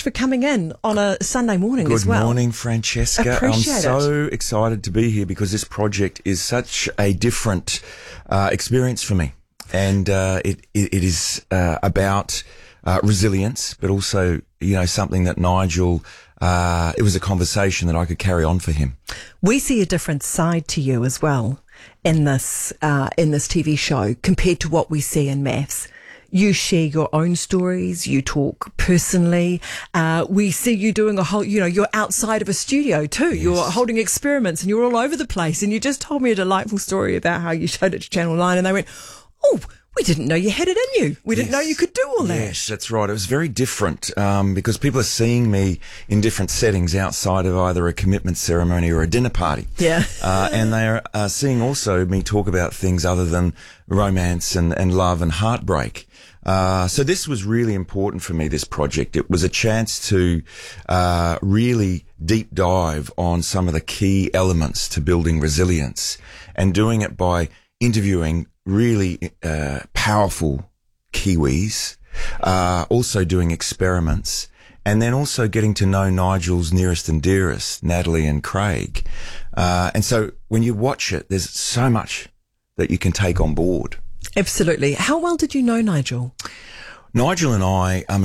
much for coming in on a Sunday morning as well. Good morning, Francesca. Appreciate I'm so excited to be here because this project is such a different experience for me. And it is about resilience, but also, something that Nigel, it was a conversation that I could carry on for him. We see a different side to you as well in this TV show compared to what we see in Maths. You share your own stories. You talk personally. We see you doing a whole, you're outside of a studio too. Yes. You're holding experiments and you're all over the place. And you just told me a delightful story about how you showed it to Channel 9 and they went, "Oh, we didn't know you had it in you. We didn't know you could do all that." Yes, that's right. It was very different because people are seeing me in different settings outside of either a commitment ceremony or a dinner party. Yeah. And they are seeing also me talk about things other than romance and love and heartbreak. So this was really important for me, this project. It was a chance to really deep dive on some of the key elements to building resilience and doing it by interviewing really powerful Kiwis, also doing experiments, and then also getting to know Nigel's nearest and dearest, Natalie and Craig. And so when you watch it, there's so much that you can take on board. Absolutely. How well did you know Nigel? Nigel and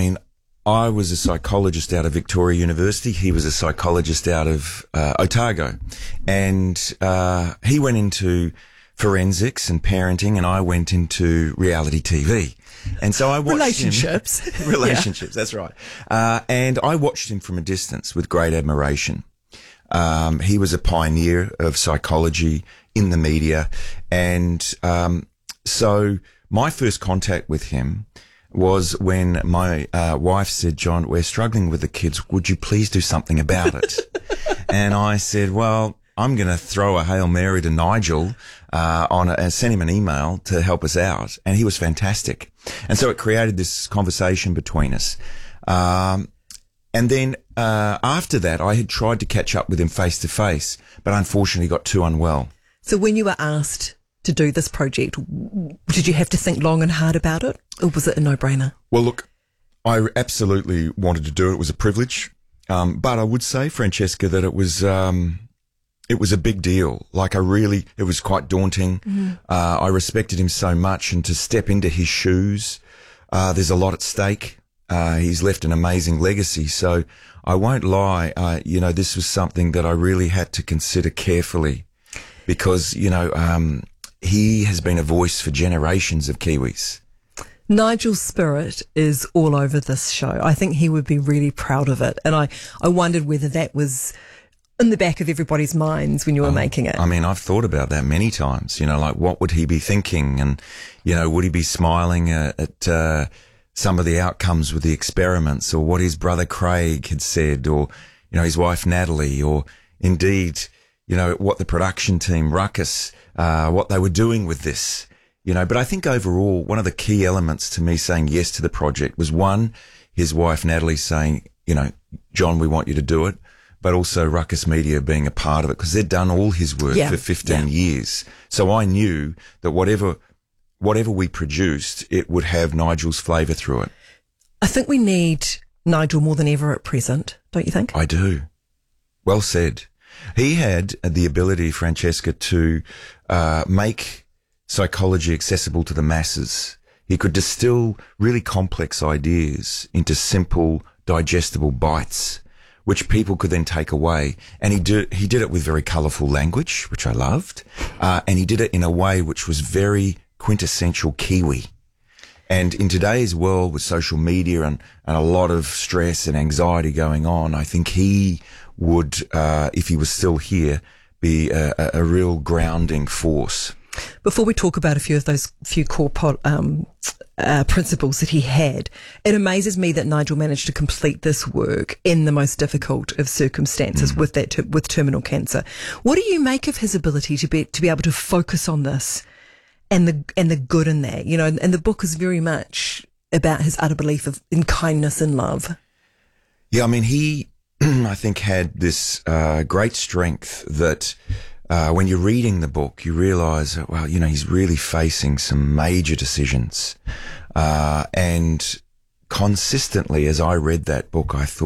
I was a psychologist out of Victoria University. He was a psychologist out of Otago. And he went into forensics and parenting, and I went into reality TV. And so I watched Relationships. Relationships, that's right. And I watched him from a distance with great admiration. He was a pioneer of psychology in the media. And so my first contact with him was when my wife said, "John, we're struggling with the kids. Would you please do something about it?" And I said, "Well, I'm going to throw a Hail Mary to Nigel and send him an email to help us out." And he was fantastic. And so it created this conversation between us. And then after that, I had tried to catch up with him face to face, but unfortunately got too unwell. So when you were asked to do this project, did you have to think long and hard about it, or was it a no-brainer? Well, look, I absolutely wanted to do it. It was a privilege. But I would say, Francesca, that it was a big deal. It was quite daunting. Mm-hmm. I respected him so much, and to step into his shoes, there's a lot at stake. He's left an amazing legacy. So I won't lie. This was something that I really had to consider carefully because, he has been a voice for generations of Kiwis. Nigel's spirit is all over this show. I think he would be really proud of it. And I wondered whether that was in the back of everybody's minds when you were making it. I mean, I've thought about that many times, what would he be thinking? And, would he be smiling at some of the outcomes with the experiments, or what his brother Craig had said, or, his wife Natalie, or indeed, what the production team, Ruckus, what they were doing with this, but I think overall, one of the key elements to me saying yes to the project was one, his wife Natalie saying, "John, we want you to do it," but also Ruckus Media being a part of it because they'd done all his work for 15 years. So I knew that whatever we produced, it would have Nigel's flavour through it. I think we need Nigel more than ever at present, don't you think? I do. Well said. He had the ability, Francesca, to make psychology accessible to the masses. He could distill really complex ideas into simple, digestible bites, which people could then take away. And he did it with very colourful language, which I loved, and he did it in a way which was very quintessential Kiwi. And in today's world with social media and a lot of stress and anxiety going on, I think he would, if he was still here, be a real grounding force. Before we talk about a few of those core principles that he had, it amazes me that Nigel managed to complete this work in the most difficult of circumstances with terminal cancer. What do you make of his ability to be able to focus on this and the good in that? And the book is very much about his utter belief in kindness and love. Yeah, I mean, he I think had this great strength that when you're reading the book, you realise, well, he's really facing some major decisions. And consistently, as I read that book, I thought,